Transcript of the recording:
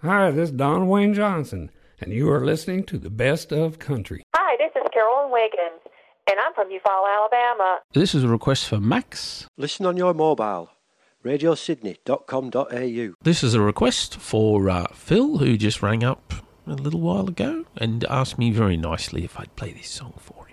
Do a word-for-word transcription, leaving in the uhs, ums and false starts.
Hi, this is Don Wayne Johnson, and you are listening to the Best of Country. Hi, this is Carolyn Wiggins, and I'm from Eufaula, Alabama. This is a request for Max. Listen on your mobile, radio sydney dot com dot a u. This is a request for uh, Phil, who just rang up a little while ago and asked me very nicely if I'd play this song for him.